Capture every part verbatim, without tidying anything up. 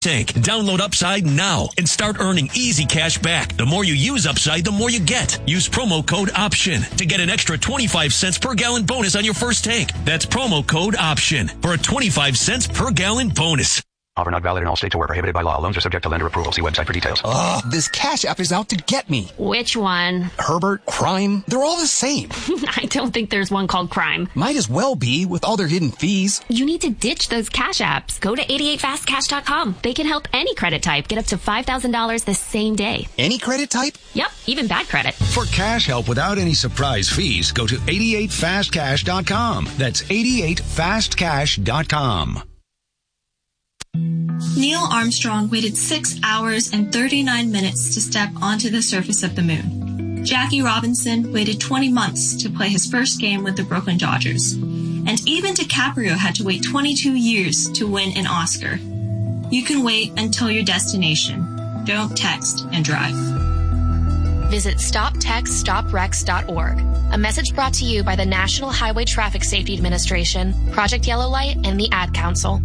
Tank. Download Upside now and start earning easy cash back. The more you use Upside, the more you get. Use promo code OPTION to get an extra twenty-five cents per gallon bonus on your first tank. That's promo code OPTION for a twenty-five cents per gallon bonus. Offer not valid in all states or where prohibited by law. Loans are subject to lender approval. See website for details. Ugh, this Cash App is out to get me. Which one? Herbert, Crime, they're all the same. I don't think there's one called Crime. Might as well be with all their hidden fees. You need to ditch those Cash Apps. Go to eighty-eight fast cash dot com. They can help any credit type get up to five thousand dollars the same day. Any credit type? Yep, even bad credit. For cash help without any surprise fees, go to eighty-eight fast cash dot com. That's eighty-eight fast cash dot com. Neil Armstrong waited six hours and thirty-nine minutes to step onto the surface of the moon. Jackie Robinson waited twenty months to play his first game with the Brooklyn Dodgers. And even DiCaprio had to wait twenty-two years to win an Oscar. You can wait until your destination. Don't text and drive. Visit stop text stop wrecks dot org. A message brought to you by the National Highway Traffic Safety Administration, Project Yellow Light, and the Ad Council.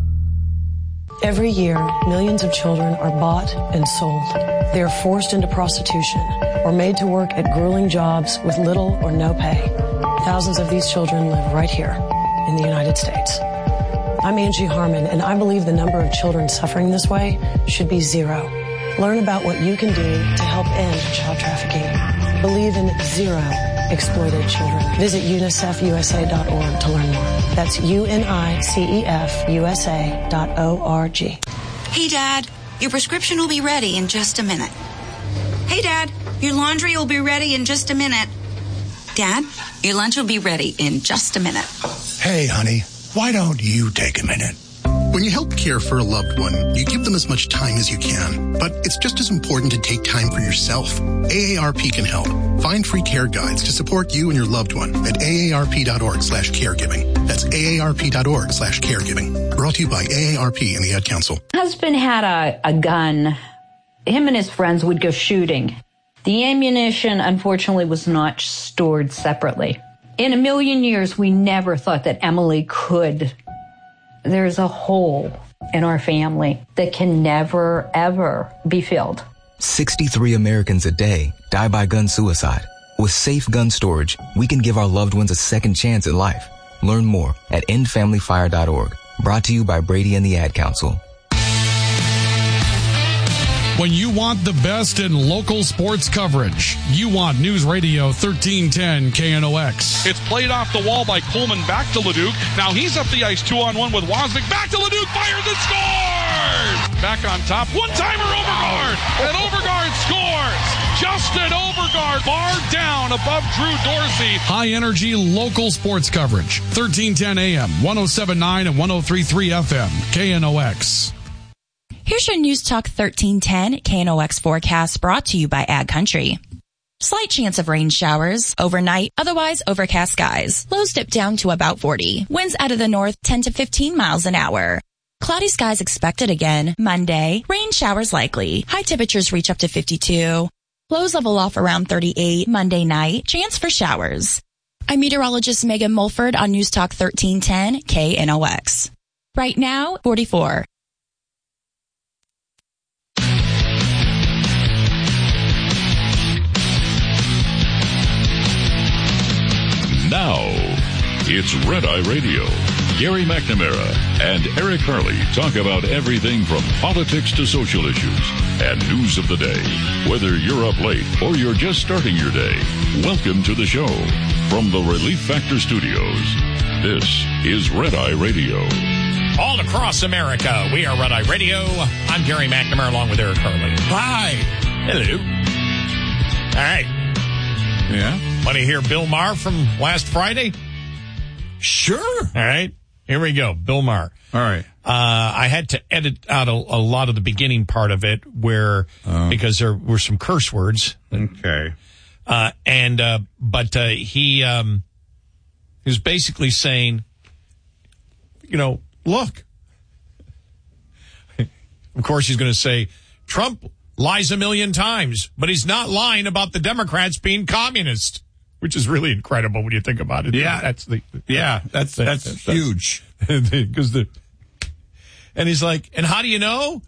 Every year, millions of children are bought and sold. They are forced into prostitution or made to work at grueling jobs with little or no pay. Thousands of these children live right here in the United States. I'm Angie Harmon, and I believe the number of children suffering this way should be zero. Learn about what you can do to help end child trafficking. Believe in zero exploited children. Visit unicef u s a dot org to learn more. That's U N I C E F U S A dot O R G. Hey, Dad, your prescription will be ready in just a minute. Hey, Dad, your laundry will be ready in just a minute. Dad, your lunch will be ready in just a minute. Hey, honey, why don't you take a minute? When you help care for a loved one, you give them as much time as you can. But it's just as important to take time for yourself. A A R P can help. Find free care guides to support you and your loved one at A A R P dot org slash caregiving. That's A A R P dot org slash caregiving. Brought to you by A A R P and the Ad Council. Husband had a, a gun. Him and his friends would go shooting. The ammunition, unfortunately, was not stored separately. In a million years, we never thought that Emily could. There's a hole in our family that can never, ever be filled. sixty-three Americans a day die by gun suicide. With safe gun storage, we can give our loved ones a second chance at life. Learn more at end family fire dot org. Brought to you by Brady and the Ad Council. When you want the best in local sports coverage, you want News Radio thirteen ten K N O X. It's played off the wall by Coleman back to Leduc. Now he's up the ice two on one with Wozniak. Back to Leduc, fires and scores! Back on top, one-timer Overgaard, and Overgaard scores! Justin Overgaard barred down above Drew Dorsey. High-energy local sports coverage, thirteen ten A M, one oh seven point nine and one oh three point three F M, K N O X. Here's your News Talk thirteen ten K N O X forecast brought to you by Ag Country. Slight chance of rain showers overnight, otherwise overcast skies. Lows dip down to about forty. Winds out of the north ten to fifteen miles an hour. Cloudy skies expected again Monday. Rain showers likely. High temperatures reach up to fifty-two. Lows level off around thirty-eight Monday night. Chance for showers. I'm meteorologist Megan Mulford on News Talk thirteen ten K N O X. Right now, forty-four. Now, it's Red Eye Radio. Gary McNamara and Eric Harley talk about everything from politics to social issues and news of the day. Whether you're up late or you're just starting your day, welcome to the show. From the Relief Factor Studios, this is Red Eye Radio. All across America, we are Red Eye Radio. I'm Gary McNamara along with Eric Harley. Hi. Hello. All right. Yeah. Want to hear Bill Maher from last Friday? Sure. All right. Here we go. Bill Maher. All right. Uh, I had to edit out a, a lot of the beginning part of it where, uh, because there were some curse words. Okay. Uh, and, uh, but, uh, he, um, he was basically saying, you know, look, of course he's going to say Trump lies a million times, but he's not lying about the Democrats being communist, which is really incredible when you think about it. Yeah, that's the yeah, that's that's, that's, that's huge because the And he's like, and how do you know?